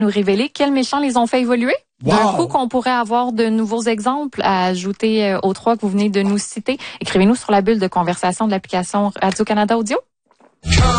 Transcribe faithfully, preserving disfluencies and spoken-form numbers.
nous révéler quels méchants les ont fait évoluer. Wow. D'un coup qu'on pourrait avoir de nouveaux exemples à ajouter aux trois que vous venez de nous citer. Écrivez-nous sur la bulle de conversation de l'application Radio-Canada Audio.